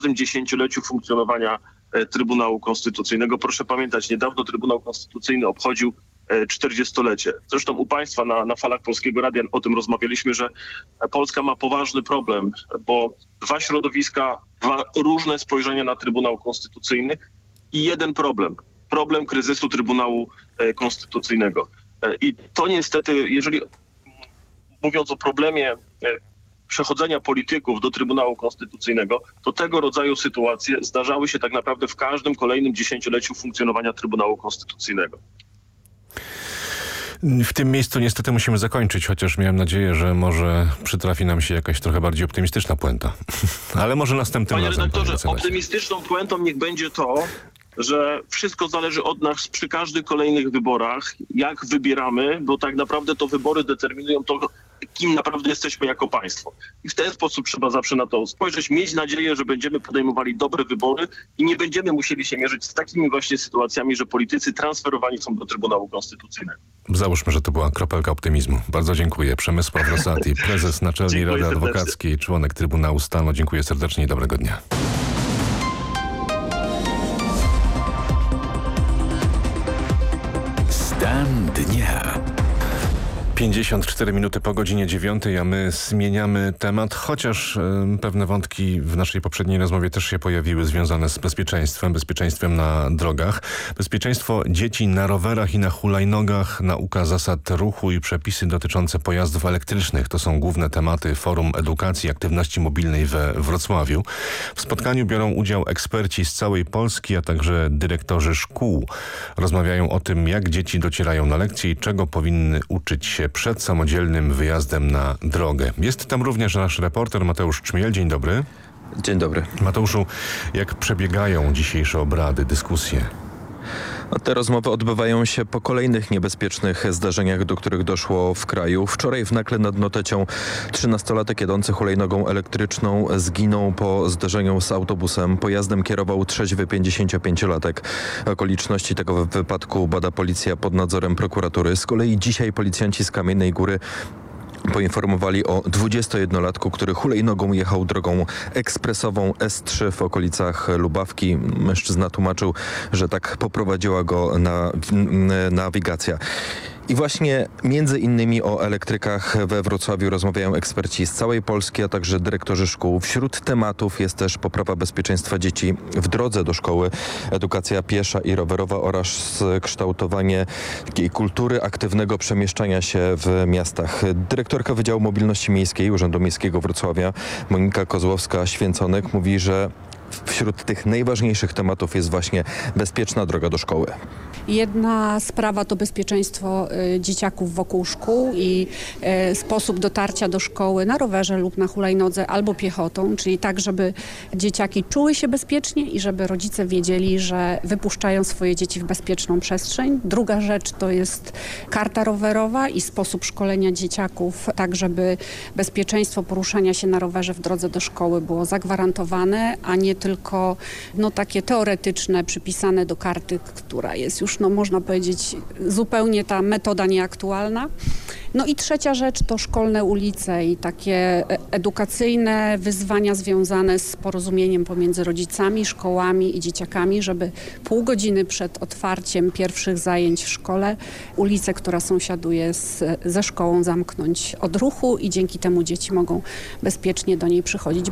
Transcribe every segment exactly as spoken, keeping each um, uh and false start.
każdym dziesięcioleciu funkcjonowania Trybunału Konstytucyjnego. Proszę pamiętać, niedawno Trybunał Konstytucyjny obchodził czterdziestolecie. Zresztą u Państwa na, na falach Polskiego Radia o tym rozmawialiśmy, że Polska ma poważny problem, bo dwa środowiska, dwa różne spojrzenia na Trybunał Konstytucyjny i jeden problem. Problem kryzysu Trybunału Konstytucyjnego. I to niestety, jeżeli mówiąc o problemie przechodzenia polityków do Trybunału Konstytucyjnego, to tego rodzaju sytuacje zdarzały się tak naprawdę w każdym kolejnym dziesięcioleciu funkcjonowania Trybunału Konstytucyjnego. W tym miejscu niestety musimy zakończyć, chociaż miałem nadzieję, że może przytrafi nam się jakaś trochę bardziej optymistyczna puenta. Ale może następnym Panie razem. redaktorze, panie optymistyczną puentą niech będzie to, że wszystko zależy od nas przy każdych kolejnych wyborach, jak wybieramy, bo tak naprawdę to wybory determinują to, kim naprawdę jesteśmy jako państwo. I w ten sposób trzeba zawsze na to spojrzeć, mieć nadzieję, że będziemy podejmowali dobre wybory i nie będziemy musieli się mierzyć z takimi właśnie sytuacjami, że politycy transferowani są do Trybunału Konstytucyjnego. Załóżmy, że to była kropelka optymizmu. Bardzo dziękuję. Przemysław Rosati, prezes Naczelnej Dziękuję Rady serdecznie. Adwokackiej, członek Trybunału Stanu. Dziękuję serdecznie i dobrego dnia. Stan dnia. pięćdziesiąt cztery minuty po godzinie dziewiątej, a my zmieniamy temat, chociaż y, pewne wątki w naszej poprzedniej rozmowie też się pojawiły związane z bezpieczeństwem, bezpieczeństwem na drogach. Bezpieczeństwo dzieci na rowerach i na hulajnogach, nauka zasad ruchu i przepisy dotyczące pojazdów elektrycznych. To są główne tematy Forum Edukacji i Aktywności Mobilnej we Wrocławiu. W spotkaniu biorą udział eksperci z całej Polski, a także dyrektorzy szkół. Rozmawiają o tym, jak dzieci docierają na lekcje i czego powinny uczyć się przed samodzielnym wyjazdem na drogę. Jest tam również nasz reporter Mateusz Czmiel. Dzień dobry. Dzień dobry. Mateuszu, jak przebiegają dzisiejsze obrady, dyskusje? A te rozmowy odbywają się po kolejnych niebezpiecznych zdarzeniach, do których doszło w kraju. Wczoraj w Nakle nad Notecią trzynastolatek jadący hulajnogą elektryczną zginął po zdarzeniu z autobusem. Pojazdem kierował trzeźwy pięćdziesięciopięciolatek. Okoliczności tego wypadku bada policja pod nadzorem prokuratury. Z kolei dzisiaj policjanci z Kamiennej Góry poinformowali o dwudziestojednolatku, który hulajnogą jechał drogą ekspresową S trzy w okolicach Lubawki. Mężczyzna tłumaczył, że tak poprowadziła go na, nawigacja. I właśnie między innymi o elektrykach we Wrocławiu rozmawiają eksperci z całej Polski, a także dyrektorzy szkół. Wśród tematów jest też poprawa bezpieczeństwa dzieci w drodze do szkoły, edukacja piesza i rowerowa oraz kształtowanie takiej kultury aktywnego przemieszczania się w miastach. Dyrektorka Wydziału Mobilności Miejskiej Urzędu Miejskiego Wrocławia Monika Kozłowska-Święconek mówi, że wśród tych najważniejszych tematów jest właśnie bezpieczna droga do szkoły. Jedna sprawa to bezpieczeństwo y, dzieciaków wokół szkół i y, sposób dotarcia do szkoły na rowerze lub na hulajnodze albo piechotą, czyli tak, żeby dzieciaki czuły się bezpiecznie i żeby rodzice wiedzieli, że wypuszczają swoje dzieci w bezpieczną przestrzeń. Druga rzecz to jest karta rowerowa i sposób szkolenia dzieciaków, tak żeby bezpieczeństwo poruszania się na rowerze w drodze do szkoły było zagwarantowane, a nie tylko no, takie teoretyczne, przypisane do karty, która jest już, no można powiedzieć, zupełnie ta metoda nieaktualna. No i trzecia rzecz to szkolne ulice i takie edukacyjne wyzwania związane z porozumieniem pomiędzy rodzicami, szkołami i dzieciakami, żeby pół godziny przed otwarciem pierwszych zajęć w szkole ulicę, która sąsiaduje z, ze szkołą, zamknąć od ruchu i dzięki temu dzieci mogą bezpiecznie do niej przychodzić.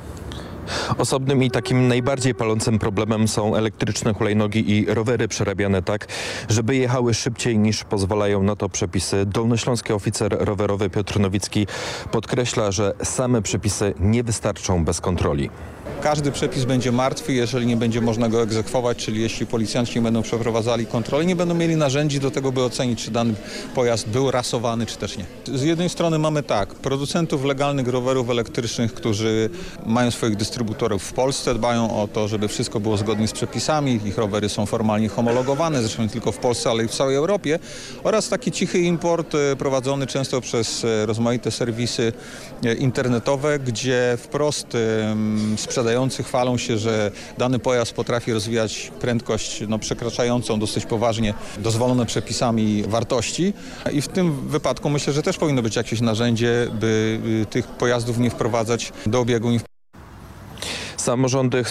Osobnym i takim najbardziej palącym problemem są elektryczne hulajnogi i rowery przerabiane tak, żeby jechały szybciej niż pozwalają na to przepisy. Dolnośląski oficer rowerowy Piotr Nowicki podkreśla, że same przepisy nie wystarczą bez kontroli. Każdy przepis będzie martwy, jeżeli nie będzie można go egzekwować, czyli jeśli policjanci nie będą przeprowadzali kontroli, nie będą mieli narzędzi do tego, by ocenić, czy dany pojazd był rasowany, czy też nie. Z jednej strony mamy tak, producentów legalnych rowerów elektrycznych, którzy mają swoich dystrybutorów w Polsce, dbają o to, żeby wszystko było zgodnie z przepisami, ich rowery są formalnie homologowane, zresztą nie tylko w Polsce, ale i w całej Europie, oraz taki cichy import prowadzony często przez rozmaite serwisy internetowe, gdzie wprost sprzedają chwalą się, że dany pojazd potrafi rozwijać prędkość no, przekraczającą dosyć poważnie dozwolone przepisami wartości i w tym wypadku myślę, że też powinno być jakieś narzędzie, by tych pojazdów nie wprowadzać do obiegu. Samorządy